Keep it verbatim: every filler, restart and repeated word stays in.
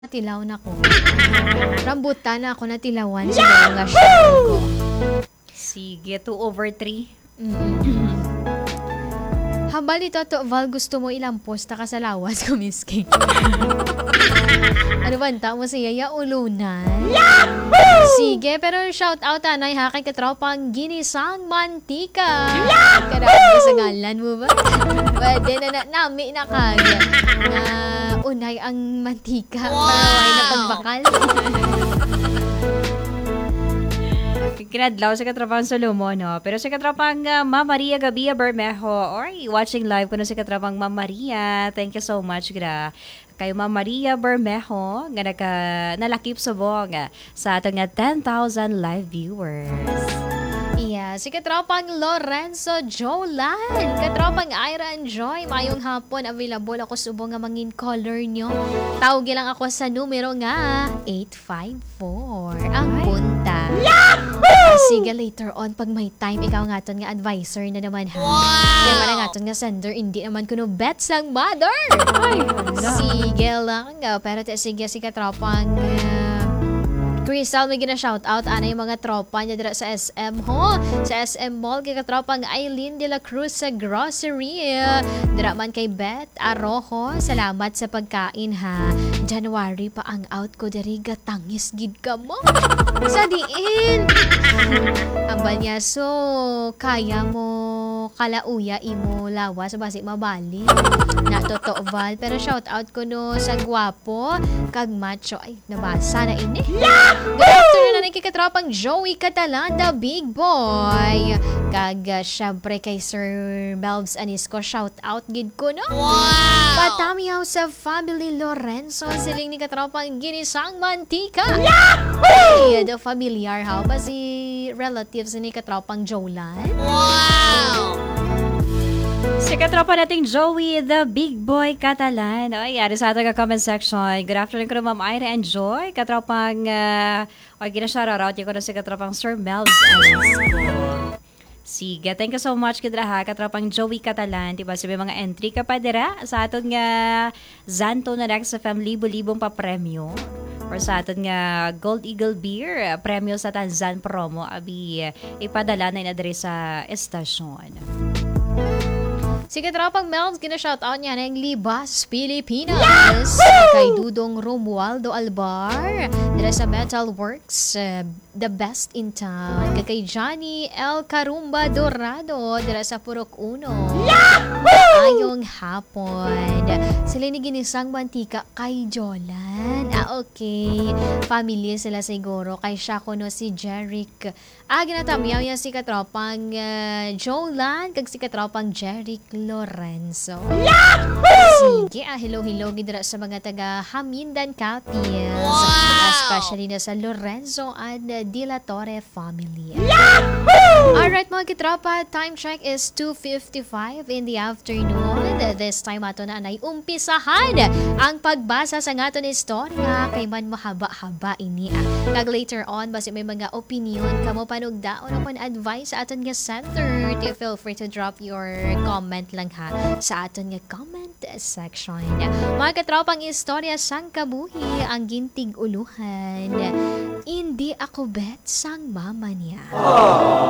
Tilaw na ko. Rambutan na ako na tilawan sa mga shampoo ko. Sige, two over three. Mm-hmm. Habal ito, to, Val, gusto mo ilampos ta ka sa lawas ko, Miss King. Ano ba, ta mo sa yaya ulunan? Yahoo! Sige, pero shout out anay ha kay katropang ginisang mantika. Karami sa ngalan mo ba? Pwede na na, nami na kaga. Na unay ang mantika. Wow! Para na pagbakal. Kinadlaw sa katropang Solomo, no? Pero sa katropang uh, Mama Maria Gabia Bermejo, or watching live ko no sa katropang Mama Maria. Thank you so much, gra. Kay Mama Maria Bermejo, nga naka, nalakip subong uh, sa atong nga ten thousand live viewers. Yeah, si katropang Lorenzo Jolan, katropang Ira and Joy, mayong hapon, available ako subong nga mangin caller nyo. Tawag lang ako sa numero nga eight five four. Ang punta. Yahoo! Sige, later on, pag may time, ikaw nga ton nga advisor na naman ha. Wow! Kaya man nga ton nga sender, hindi naman kuno bets lang mother. Ay, sige lang nga, pero te, sige, si katropang uh, Crystal, may gina-shoutout. Ana yung mga tropa niya dira sa S M ho. Sa S M Mall, kay katropang Aileen de la Cruz sa grocery. Dira man kay Beth Arojo. Salamat sa pagkain ha. January pa ang out ko diri gatangis gid ka mo. Sa diin. Ang banyaso, kaya mo kalauya imo lawas basi mabali. Na totoo Val, pero shoutout ko no sa gwapo kag macho. Ay, nabasa na ini. Good afternoon na nakikatropang Joey Catalanda, Big Boy. Kag uh, syempre kay Sir Melvs Anisco, shout out gid ko no. Wow! Patamiyaw sa family Lorenzo, siling ni katropang ginisang mantika. Yahoo! Ay, the familiar ha, ba si relatives ni katropang Jolan? Wow! Si katropa nating Joey, the Big Boy Catalan. Ay, ari sa ating comment section. Good afternoon ko na Ma'am Ira and Joy. Katropang, uh, o ginashoutout ko na si katropang Sir Melvs Anisco. Sige, thank you so much kidra ha, katropang Joey Catalan. Diba, sabi mga entry ka pa dira sa aton nga Zanto na next sa family libo-libong pa premyo. Or sa aton nga Gold Eagle Beer, premyo sa Tanzan promo. Abi, ipadala na inadre sa estasyon. Si katropang Melvs, gina-shoutout niya ng Libas, Pilipinas. Yahoo! Kay Dudong Romualdo Albar. Dira sa Metal Works, uh, the best in town. Kay Johnny El Carumba Dorado. Dira sa Purok Uno. Yahoo! Ayong hapon. Sila ni ginisang mantika kay Jolan. Ah, okay. Family sila siguro. Kay siya ko no si Jeric. Ah, ginatamiyaw yan si katropang uh, Jolan. Kag si katropang Jeric Lorenzo. Yahoo! Sige, ah, hello-hello gidra sa mga taga Hamindan Capiz. Wow! Especially na sa Lorenzo and uh, De La Torre family. Yahoo! Alright mga kitropa, time check is two fifty-five in the afternoon. This time ato na anay umpisahan ang pagbasa sa ngaton istorya kay man mahaba-haba ini ah. Kag later on, basi may mga opinion kamo panugdaon upon advice sa aton nga center. Feel free to drop your comment lang ha sa aton nga comment section. Mga katropang istorya sang kabuhi ang gintig uluhan. Hindi ako bet sang mama niya. Aww.